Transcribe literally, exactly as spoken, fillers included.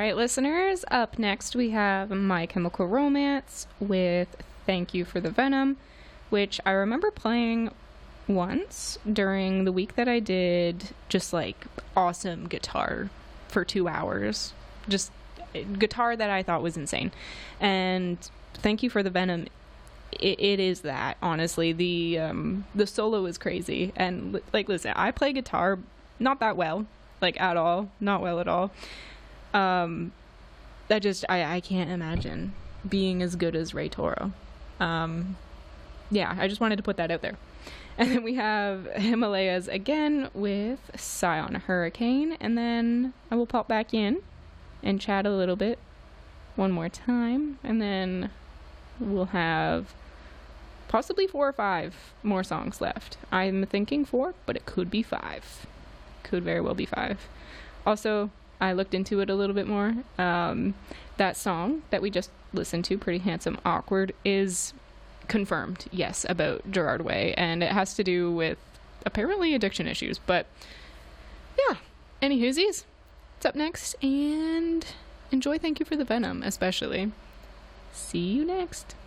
right, listeners, up next we have My Chemical Romance with Thank You for the Venom, which I remember playing once during the week that I did just like awesome guitar for two hours. Just guitar that I thought was insane. And Thank You for the Venom, it, it is that, honestly. The um, the solo is crazy. And like, listen, I play guitar not that well, like at all, not well at all. Um, I just, I, I can't imagine being as good as Ray Toro. Um, yeah, I just wanted to put that out there. And then we have Himalayas again with Scion Hurricane. And then I will pop back in and chat a little bit one more time. And then we'll have possibly four or five more songs left. I'm thinking four, but it could be five. Could very well be five. Also, I looked into it a little bit more. Um, that song that we just listened to, Pretty Handsome Awkward, is confirmed, yes, about Gerard Way, and it has to do with apparently addiction issues. But yeah, any whoosies, it's up next, and enjoy Thank You for the Venom, especially. See you next.